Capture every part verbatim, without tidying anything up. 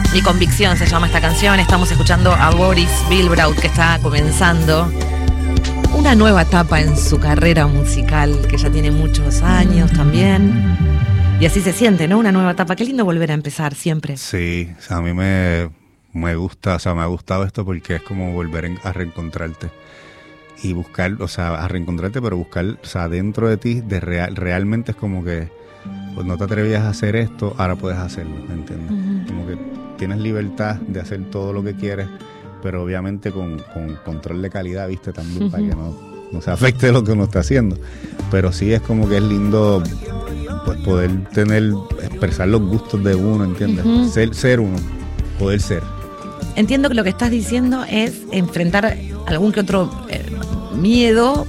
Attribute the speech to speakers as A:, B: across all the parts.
A: Mi convicción se llama esta canción. Estamos escuchando a Boris Bilbraut, que está comenzando una nueva etapa en su carrera musical, que ya tiene muchos años también. Y así se siente, ¿no? Una nueva etapa. Qué lindo volver a empezar siempre.
B: Sí, o sea, a mí me, me gusta, o sea, me ha gustado esto porque es como volver en, a reencontrarte. Y buscar, o sea, a reencontrarte, pero buscar, o sea, dentro de ti, de real, realmente es como que pues no te atrevías a hacer esto, ahora puedes hacerlo, ¿me entiendes? Uh-huh. Como que tienes libertad de hacer todo lo que quieres, pero obviamente con, con control de calidad, ¿viste? También uh-huh. para que no, no se afecte lo que uno está haciendo. Pero sí es como que es lindo pues poder tener, expresar los gustos de uno, ¿entiendes? Uh-huh. Ser, ser uno, poder ser.
A: Entiendo que lo que estás diciendo es enfrentar algún que otro eh, miedo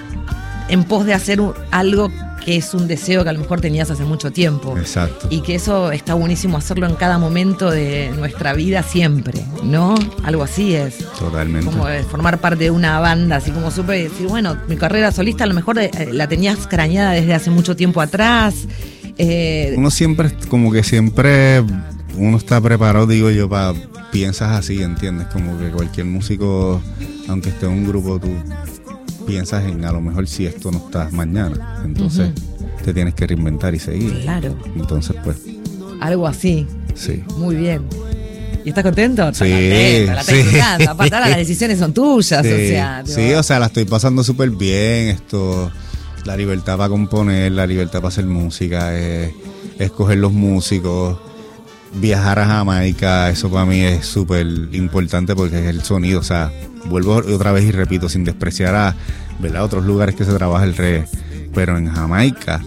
A: en pos de hacer un, algo que es un deseo que a lo mejor tenías hace mucho tiempo.
B: Exacto.
A: Y que eso está buenísimo hacerlo en cada momento de nuestra vida siempre, ¿no? Algo así es.
B: Totalmente.
A: Como formar parte de una banda, así como supe decir, bueno, mi carrera solista a lo mejor eh, la tenías craneada desde hace mucho tiempo atrás.
B: Eh, uno siempre, como que siempre, uno está preparado, digo yo, para... piensas así, ¿entiendes? Como que cualquier músico, aunque esté en un grupo, tú piensas en a lo mejor si esto no está mañana. Entonces uh-huh. te tienes que reinventar y seguir.
A: Claro.
B: Entonces, pues...
A: algo así.
B: Sí.
A: Muy bien. ¿Y estás contento?
B: Sí.
A: Contento, la estás disfrutando. Aparte ahora las decisiones son tuyas,
B: sí,
A: o sea...
B: Sí, digo, o sea, la estoy pasando súper bien. Esto, la libertad para componer, la libertad para hacer música, eh, escoger los músicos... Viajar a Jamaica, eso para mí es súper importante porque es el sonido, o sea, vuelvo otra vez y repito, sin despreciar a, ¿verdad?, otros lugares que se trabaja el reggae, pero en Jamaica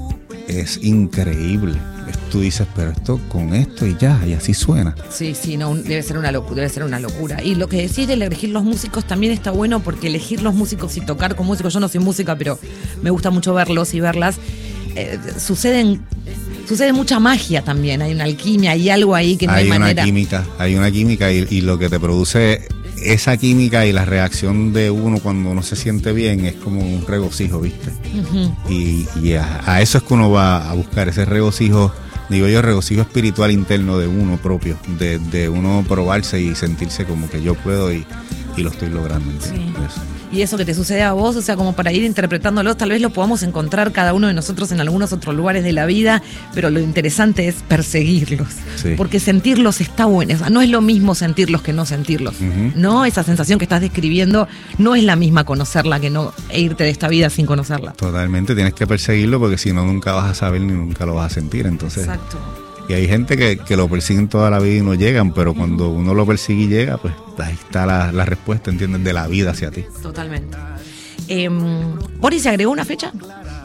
B: es increíble. Tú dices, pero esto con esto y ya, y así suena.
A: Sí, sí, no, debe ser una locura, debe ser una locura. Y lo que decís de elegir los músicos también está bueno, porque elegir los músicos y tocar con músicos, yo no soy música, pero me gusta mucho verlos y verlas, eh, suceden... Sucede mucha magia también, hay una alquimia, hay algo ahí que no hay, hay manera.
B: Hay una química, hay una química y, y lo que te produce esa química y la reacción de uno cuando uno se siente bien es como un regocijo, ¿viste? Uh-huh. Y, y a, a eso es que uno va a buscar, ese regocijo, digo yo, regocijo espiritual interno de uno propio, de, de uno probarse y sentirse como que yo puedo y, y lo estoy logrando. Sí. Eso.
A: Y eso que te sucede a vos, o sea, como para ir interpretándolos, tal vez lo podamos encontrar cada uno de nosotros en algunos otros lugares de la vida, pero lo interesante es perseguirlos, sí. Porque sentirlos está bueno, o sea, no es lo mismo sentirlos que no sentirlos, uh-huh. ¿no? Esa sensación que estás describiendo no es la misma conocerla que no e irte de esta vida sin conocerla.
B: Totalmente, tienes que perseguirlo porque si no nunca vas a saber ni nunca lo vas a sentir, entonces...
A: Exacto.
B: Y hay gente que, que lo persiguen toda la vida y no llegan, pero cuando uno lo persigue y llega, pues ahí está la, la respuesta, ¿entiendes? De la vida hacia ti.
A: Totalmente. Eh, ¿Boris se agregó una fecha?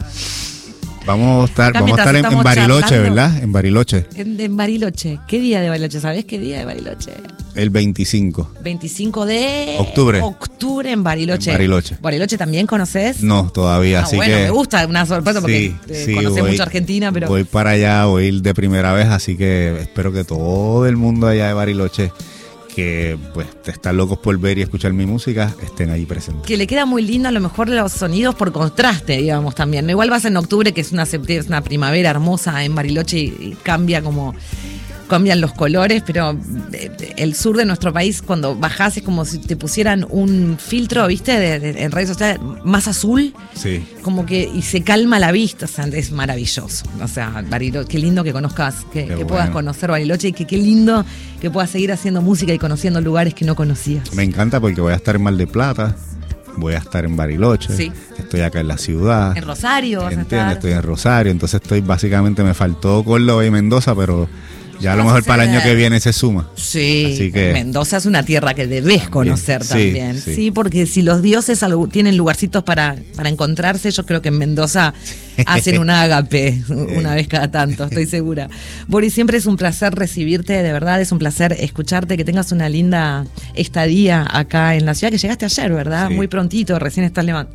B: Vamos a estar, vamos a estar en, en Bariloche, charlando. ¿Verdad? En Bariloche.
A: En, en Bariloche. ¿Qué día de Bariloche? ¿Sabés qué día de Bariloche?
B: El veinticinco.
A: veinticinco de
B: octubre.
A: Octubre en Bariloche.
B: En Bariloche.
A: ¿Bariloche también conoces?
B: No, todavía.
A: Ah,
B: así
A: bueno,
B: que,
A: me gusta, una sorpresa porque
B: sí,
A: eh,
B: sí,
A: conocés
B: voy,
A: mucho Argentina, pero...
B: Voy para allá, voy a ir de primera vez, así que espero que todo el mundo allá de Bariloche, que pues están locos por ver y escuchar mi música, estén ahí presentes.
A: Que le queda muy lindo a lo mejor los sonidos por contraste, digamos, también. Igual vas en octubre, que es una, es una primavera hermosa en Bariloche y, y cambia como... cambian los colores, pero el sur de nuestro país, cuando bajás, es como si te pusieran un filtro, ¿viste? De, de, en redes sociales, más azul.
B: Sí. Como
A: que, y se calma la vista, o sea, es maravilloso. O sea, Bariloche, qué lindo que conozcas, que, que bueno. puedas conocer Bariloche y que qué lindo que puedas seguir haciendo música y conociendo lugares que no conocías.
B: Me encanta porque voy a estar en Mar del Plata, voy a estar en Bariloche, sí. Estoy acá en la ciudad.
A: En Rosario, vas a
B: estar. Estoy en Rosario, entonces estoy, básicamente me faltó Córdoba y Mendoza, pero... ya a lo mejor para el año que viene se suma.
A: Sí,
B: así que,
A: Mendoza es una tierra que debes conocer
B: sí,
A: también.
B: Sí,
A: sí, porque si los dioses tienen lugarcitos para, para encontrarse, yo creo que en Mendoza hacen un ágape una vez cada tanto, estoy segura. Boris, siempre es un placer recibirte, de verdad, es un placer escucharte, que tengas una linda estadía acá en la ciudad, que llegaste ayer, ¿verdad? Sí. Muy prontito, recién estás levantando.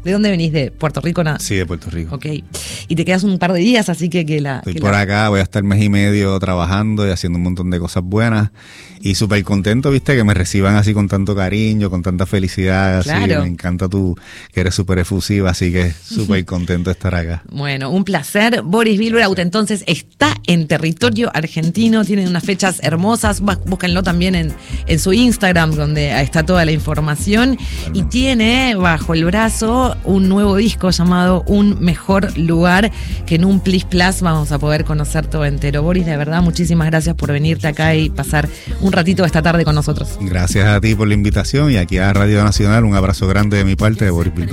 A: ¿De dónde venís? ¿De Puerto Rico? Nada.
B: Sí, de Puerto Rico.
A: Ok. Y te quedas un par de días, así que que la...
B: Estoy
A: que
B: por
A: la...
B: acá, voy a estar mes y medio trabajando y haciendo un montón de cosas buenas. Y súper contento, viste, que me reciban así con tanto cariño, con tanta felicidad.
A: Claro.
B: Así. Me encanta tú, que eres súper efusiva, así que súper contento de estar acá.
A: Bueno, un placer. Boris Bilberaut, entonces, está en territorio argentino, tiene unas fechas hermosas, búsquenlo también en, en su Instagram, donde está toda la información. Totalmente. Y tiene bajo el brazo un nuevo disco llamado Un Mejor Lugar, que en un Plis Plus vamos a poder conocer todo entero. Boris, de verdad, muchísimas gracias por venirte acá y pasar un ratito esta tarde con nosotros.
B: Gracias a ti por la invitación y aquí a Radio Nacional un abrazo grande de mi parte de Boris Bilberaut.